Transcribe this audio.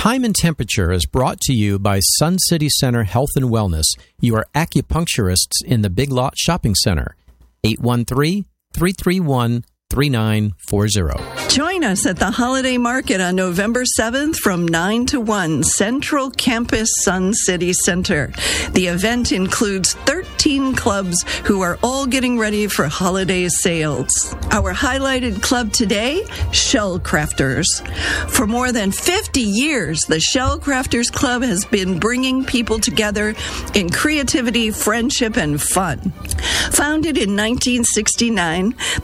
Time and Temperature is brought to you by Sun City Center Health and Wellness, your acupuncturists in the Big Lot Shopping Center. 813-331-3940. Join us at the Holiday Market on November 7th from 9 to 1, Central Campus, Sun City Center. The event includes 13 clubs who are all getting ready for holiday sales. Our highlighted club today, Shell Crafters. For more than 50 years, the Shell Crafters Club has been bringing people together in creativity, friendship, and fun. Founded in 1969,